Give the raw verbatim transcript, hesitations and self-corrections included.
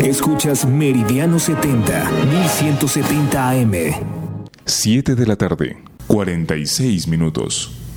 Escuchas Meridiano setenta, mil ciento setenta A M. siete de la tarde, cuarenta y seis minutos.